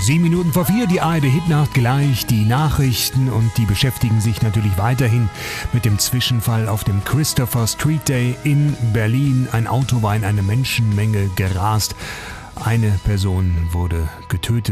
4:07, die ARD-Hitnacht gleich, die Nachrichten und die beschäftigen sich natürlich weiterhin mit dem Zwischenfall auf dem Christopher Street Day in Berlin. Ein Auto war in eine Menschenmenge gerast. Eine Person wurde getötet.